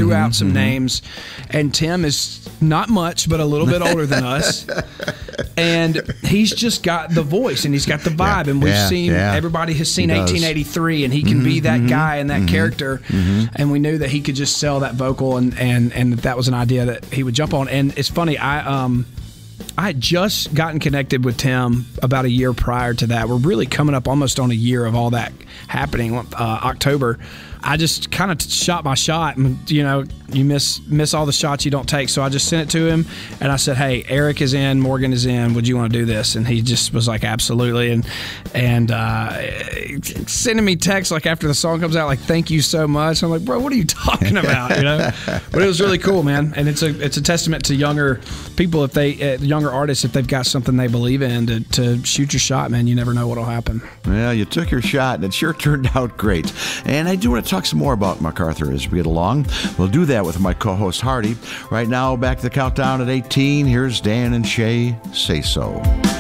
threw out some names, and Tim is not much, but a little bit older than us. And he's just got the voice and he's got the vibe. And we've seen, everybody has seen 1883, and he can be that guy and that character. And we knew that he could just sell that vocal, and that was an idea that he would jump on. And it's funny, I had just gotten connected with Tim about a year prior to that. We're really coming up almost on a year of all that happening. October, I just kind of shot my shot, and you miss all the shots you don't take. So I just sent it to him, and I said, "Hey, Eric is in, Morgan is in. Would you want to do this?" And he just was like, "Absolutely." And sending me texts like after the song comes out, like, "Thank you so much." I'm like, "Bro, what are you talking about?" But it was really cool, man. And it's a testament to younger people, if they younger artists, if they've got something they believe in, to shoot your shot, man. You never know what'll happen. Well, you took your shot, and it sure turned out great. And I do want to talk some more about MacArthur as we get along. We'll do that with my co-host Hardy. Right now, back to the countdown at 18. Here's Dan and Shay, Say So.